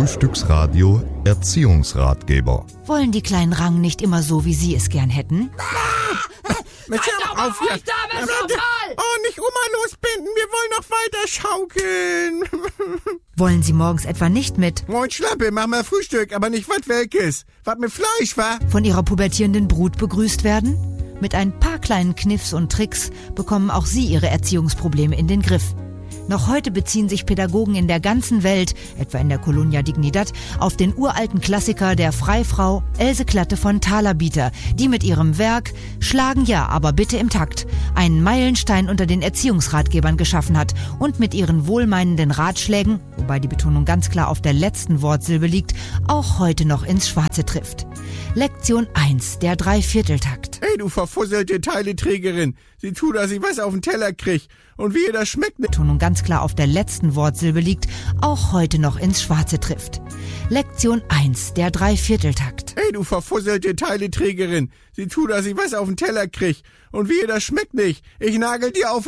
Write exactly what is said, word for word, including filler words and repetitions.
Frühstücksradio Erziehungsratgeber. Wollen die kleinen Rangen nicht immer so, wie Sie es gern hätten? Mit Halt auf hier. Oh, nicht Oma losbinden, wir wollen noch weiter schaukeln. Wollen Sie morgens etwa nicht mit Moin Schlappe, mach mal Frühstück, aber nicht was Welkes. Was mit Fleisch, wa? von Ihrer pubertierenden Brut begrüßt werden? Mit ein paar kleinen Kniffs und Tricks bekommen auch Sie Ihre Erziehungsprobleme in den Griff. Noch heute beziehen sich Pädagogen in der ganzen Welt, etwa in der Colonia Dignidad, auf den uralten Klassiker der Freifrau Else Klatte von Thalabieter, die mit ihrem Werk »Schlagen ja, aber bitte im Takt« einen Meilenstein unter den Erziehungsratgebern geschaffen hat und mit ihren wohlmeinenden Ratschlägen, wobei die Betonung ganz klar auf der letzten Wortsilbe liegt, auch heute noch ins Schwarze trifft. Lektion eins, der Dreivierteltakt. Hey, du verfusselte Teileträgerin. Sieh zu, dass ich was auf den Teller krieg. Und wie ihr das schmeckt... Betonung ganz klar auf der letzten Wortsilbe liegt, auch heute noch ins Schwarze trifft. Lektion eins, der Dreivierteltakt. Hey, du verfusselte Teileträgerin. Sieh zu, dass ich was auf den Teller krieg. Und wie ihr das schmeckt nicht. Ich nagel dir auf